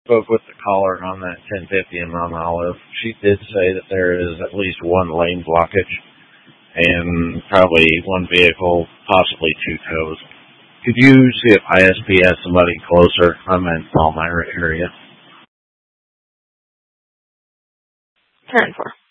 spoke with the caller on that 1050 in Mount Olive. She did say that there is at least one lane blockage and probably one vehicle, possibly two tows. Could you see if ISP has somebody closer? I'm in Palmyra area. 10-4.